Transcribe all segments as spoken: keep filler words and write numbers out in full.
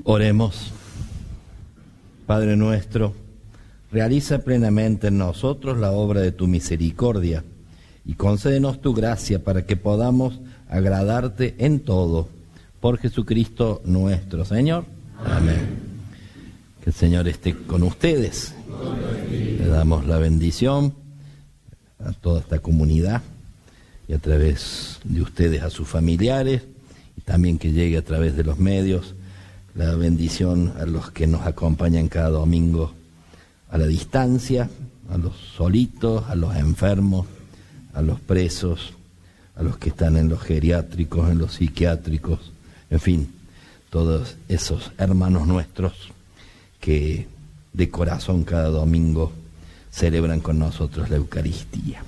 Oremos. Padre nuestro, realiza plenamente en nosotros la obra de tu misericordia y concédenos tu gracia para que podamos agradarte en todo. Por Jesucristo nuestro Señor. Amén. Que el Señor esté con ustedes. Le damos la bendición a toda esta comunidad y a través de ustedes a sus familiares, y también que llegue a través de los medios la bendición a los que nos acompañan cada domingo a la distancia, a los solitos, a los enfermos, a los presos, a los que están en los geriátricos, en los psiquiátricos, en fin, todos esos hermanos nuestros que de corazón cada domingo celebran con nosotros la Eucaristía.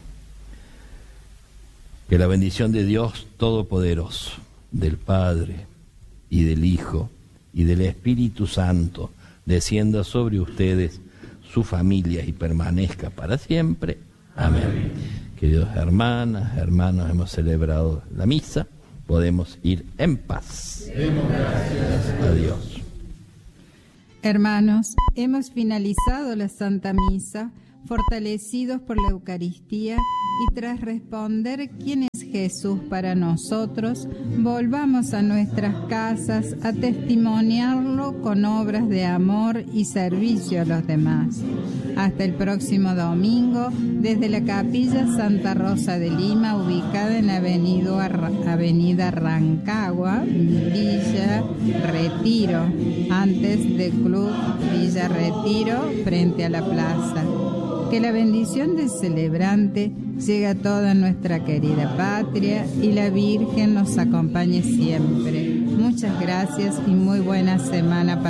Que la bendición de Dios Todopoderoso, del Padre y del Hijo y del Espíritu Santo descienda sobre ustedes, sus familias, y permanezca para siempre. Amén. Amén. Queridos hermanas, hermanos, hemos celebrado la misa, podemos ir en paz. Demos gracias a Dios. Hermanos, hemos finalizado la Santa Misa, fortalecidos por la Eucaristía, y tras responder quién es Jesús para nosotros, volvamos a nuestras casas a testimoniarlo con obras de amor y servicio a los demás. Hasta el próximo domingo, desde la Capilla Santa Rosa de Lima, ubicada en la avenida, avenida Rancagua, Villa Retiro, antes del Club Villa Retiro, frente a la plaza. Que la bendición del celebrante llegue a toda nuestra querida patria y la Virgen nos acompañe siempre. Muchas gracias y muy buena semana para